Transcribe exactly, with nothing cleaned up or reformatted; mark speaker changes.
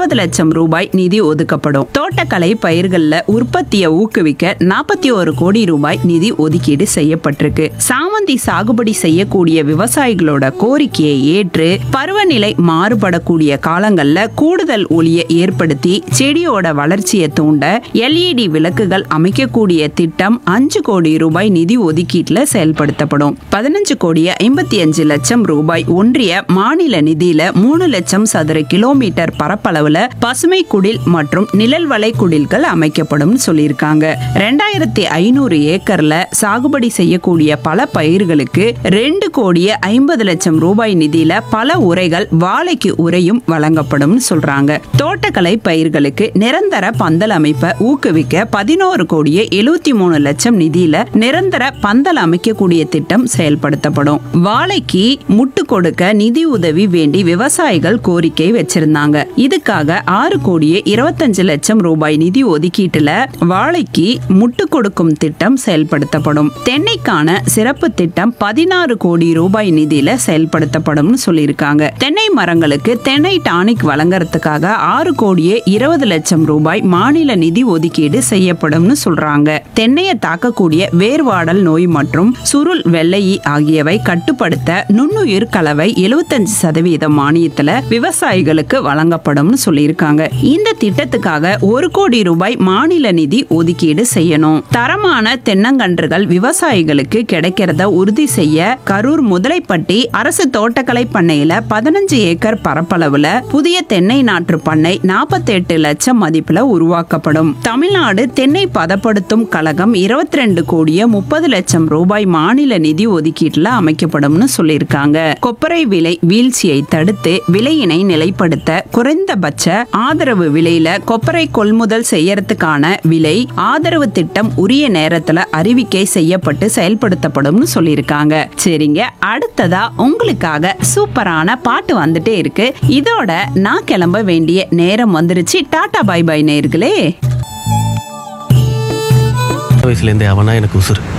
Speaker 1: இருபது லட்சம் ரூபாய் நிதி ஒதுக்கப்படும். தோட்டக்கலை பயிர்கள்ல உற்பத்தியை ஊக்குவிக்க நாற்பத்தி ஒரு கோடி ரூபாய் நிதி ஒதுக்கீடு செய்யப்பட்டிருக்கு. சாமந்தி சாகுபடி செய்யக்கூடிய விவசாயிகளோட கோரிக்கையை ஏற்று பருவநிலை மாறுபடக்கூடிய காலங்கள்ல கூடுதல் ஒளியை ஏற்படுத்தி செடியோட வளர்ச்சியை தூண்ட எல்இடி விளக்குகள் அமைக்கக்கூடிய திட்டம் அஞ்சு கோடி ரூபாய் நிதி ஒதுக்கீட்டுல செயல்படுத்தப்படும். பதினஞ்சு கோடி ஐம்பத்தி அஞ்சு லட்சம் ரூபாய் ஒன்றிய மாநில நிதியில மூணு லட்சம் சதுர கிலோமீட்டர் பரப்பளவுல பசுமை குடில் மற்றும் நிழல் வலை குடில்கள் அமைக்கப்படும் சொல்லியிருக்காங்க. ரெண்டாயிரத்தி ஐநூறு ஏக்கர்ல சாகுபடி செய்யக்கூடிய பல பயிர்களுக்கு ரெண்டு கோடியே ஐம்பது லட்சம் ரூபாய் நிதியில பல உரைகள் வாழைக்கு உரையும் வழங்கப்படும் சொல்றாங்க. தோட்டக்கலை பயிர்களுக்கு நிரந்தர பந்தல் அமைப்பை ஊக்குவிக்க பதினோரு கோடியே எழுபத்தி மூணு லட்சம் நிதியில நிரந்தர பந்தல் அமைக்கக்கூடிய திட்டம் செயல்படுத்தப்படும். வாழைக்கு முட்டு கொடுக்க நிதி உதவி வேண்டி விவசாயிகள் கோரிக்கை வச்சிருந்தாங்க. இதுக்காக ஆறு கோடியே இருபத்தஞ்சு லட்சம் ரூபாய் நிதி ஒதுக்கீட்டுல வாழைக்கு முட்டு கொடுக்கும் திட்டம் செயல்படுத்தப்படும். தென்னைக்கான சிறப்பு திட்டம் பதினாறு கோடி ரூபாய் நிதியில செயல்படுத்தப்படும் சொல்லியிருக்காங்க. தென்னை மரங்களுக்கு தென்னை டானிக் வழங்குறதுக்காக ஆறு கோடியே இருபது லட்சம் ரூபாய் மாநில நிதி ஒதுக்கீடு செய்யப்படும் சொல்றாங்க. தென்னையை தாக்கக்கூடிய வேர்வாடல் நோய் மற்றும் சுருள் வெள்ளை ஆகியவை கட்டுப்படுத்த நுண்ணுயிர் கலவை எழுபத்தஞ்சு சதவீதம் மானியத்துல விவசாயிகளுக்கு வழங்கப்படும் சொல்லியிருக்காங்க. இந்த திட்டத்துக்காக ஒரு கோடி ரூபாய் மாநில நிதி ஒதுக்கீடு செய்யணும். தரமான தென்னங்கன்றுகள் விவசாயிகளுக்கு கிடைக்கிறத உறுதி செய்ய கரூர் முதலைப்பட்டி அரசு தோட்டக்கலை பண்ணையில பதினஞ்சு ஏக்கர் பரப்பளவுல புதிய தென்னை நாற்று பண்ணை நாற்பத்தி எட்டு லட்சம் மதிப்புல உருவாக்கப்படும். தமிழ்நாடு தென்னை பதப்படுத்தும் கழகம் இருபத்தி ரெண்டு கோடியே முப்பது லட்சம் ரூபாய் மாநில நிதி ஒதுக்கீட்டுல அமைக்கப்படும் சொல்லியிருக்காங்க. கொப்பரை விலை வீழ்ச்சியை தடுத்து விலையினை நிலைப்படுத்த குறைந்தபட்ச ஆதரவு விலையில கொப்பரை கொள்முதல் செய்யறதுக்கான விலை ஆதரவு திட்டம் உரிய நேரத்துல அறிவிக்கை செய்யப்பட்டு செயல்படுத்தப்படும் சொல்லியிருக்காங்க. சரிங்க, அடுத்ததா உங்களுக்காக சூப்பரான பாட்டு வந்துட்டே இருக்கு. இதோட நான் கிளம்ப வேண்டிய நேரம் வந்துருச்சு. டாடா பை பை நேயர்களே.
Speaker 2: வயசுல இருந்தே அவனா எனக்கு உசுறு.